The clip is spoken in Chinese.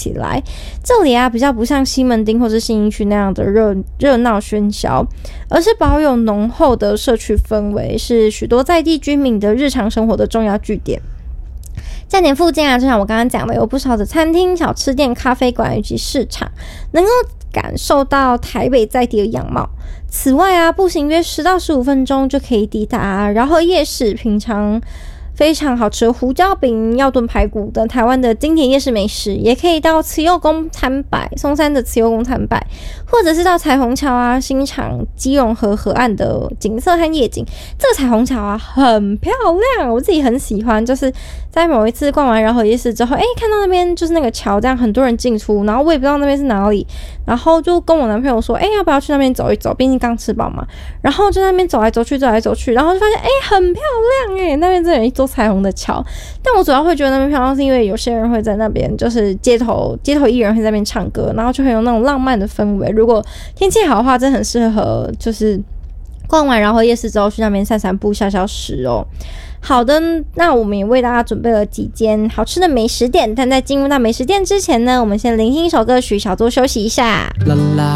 起来。这里啊比较不像西门町或是信义区那样的热闹喧嚣，而是保有浓厚的社区氛围，是许多在地居民的日常生活的重要据点。站点附近啊，就像我刚刚讲的，有不少的餐厅、小吃店、咖啡馆以及市场，能够感受到台北在地的样貌。此外啊，步行约10到15分钟就可以抵达饶河夜市，品尝非常好吃的胡椒饼、药炖排骨等台湾的经典夜市美食，也可以到慈幼宫参拜，松山的慈幼宫参拜，或者是到彩虹桥啊，欣赏基隆河岸的景色和夜景。这个彩虹桥啊很漂亮，我自己很喜欢。就是在某一次逛完饶河夜市之后，看到那边就是那个桥，这样很多人进出，然后我也不知道那边是哪里，然后就跟我男朋友说，要不要去那边走一走？毕竟刚吃饱嘛。然后就在那边走来走去，然后就发现很漂亮那边真的有一座彩虹的桥。但我主要会觉得那边漂亮，是因为有些人会在那边，就是街头艺人会在那边唱歌，然后就很有那种浪漫的氛围。如果天气好的话，真的很适合，就是逛完饶河夜市之后去那边散散步、消消食哦。好的，那我们也为大家准备了几间好吃的美食店，但在进入到美食店之前呢，我们先聆听一首歌曲，小作休息一下。啦啦